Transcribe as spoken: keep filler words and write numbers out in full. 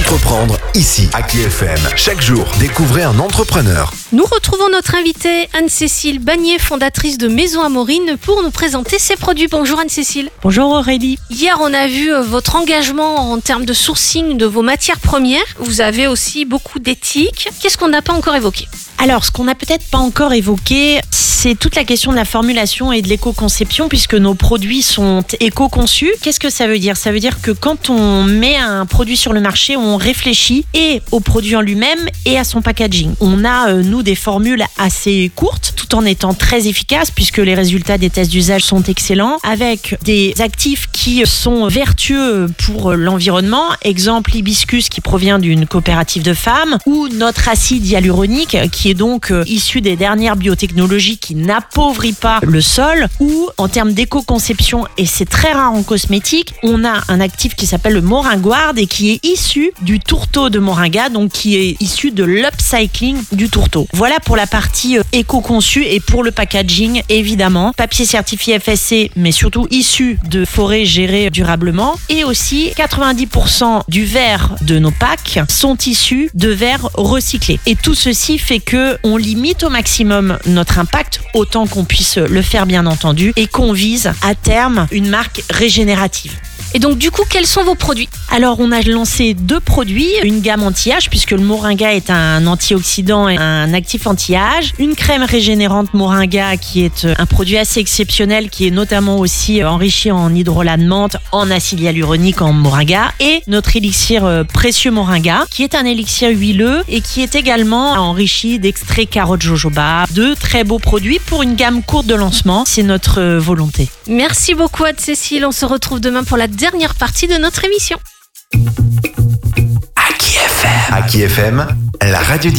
Entreprendre ici, à Qui F M. Chaque jour, découvrez un entrepreneur. Nous retrouvons notre invitée Anne-Cécile Bagnier, fondatrice de Maison Amorine, pour nous présenter ses produits. Bonjour Anne-Cécile. Bonjour Aurélie. Hier, on a vu votre engagement en termes de sourcing de vos matières premières. Vous avez aussi beaucoup d'éthique. Qu'est-ce qu'on n'a pas encore évoqué ? Alors, ce qu'on n'a peut-être pas encore évoqué, c'est toute la question de la formulation et de l'éco-conception, puisque nos produits sont éco-conçus. Qu'est-ce que ça veut dire ? Ça veut dire que quand on met un produit sur le marché, on réfléchit et au produit en lui-même et à son packaging. On a, euh, nous, des formules assez courtes, tout en étant très efficaces, puisque les résultats des tests d'usage sont excellents, avec des actifs qui sont vertueux pour l'environnement. Exemple, l'hibiscus qui provient d'une coopérative de femmes, ou notre acide hyaluronique qui est donc euh, issu des dernières biotechnologies qui n'appauvrit pas le sol, ou en termes d'éco-conception, et c'est très rare en cosmétique, on a un actif qui s'appelle le moringuard et qui est issu du tourteau de moringa, donc qui est issu de l'upcycling du tourteau. Voilà pour la partie euh, éco-conçue, et pour le packaging, évidemment, papier certifié F S C, mais surtout issu de forêts gérées durablement, et aussi quatre-vingt-dix pour cent du verre de nos packs sont issus de verre recyclé. Et tout ceci fait que on limite au maximum notre impact, autant qu'on puisse le faire bien entendu, et qu'on vise à terme une marque régénérative. Et donc du coup, quels sont vos produits ? Alors, on a lancé deux produits, une gamme anti-âge, puisque le moringa est un antioxydant et un actif anti-âge, une crème régénérante moringa qui est un produit assez exceptionnel, qui est notamment aussi enrichi en hydrolat de menthe, en acide hyaluronique en moringa, et notre élixir précieux moringa, qui est un élixir huileux et qui est également enrichi d'extrait carotte jojoba. Deux très beaux produits pour une gamme courte de lancement, c'est notre volonté. Merci beaucoup Anne-Cécile, on se retrouve demain pour la dernière partie de notre émission. À Qui F M. À Qui F M, la radio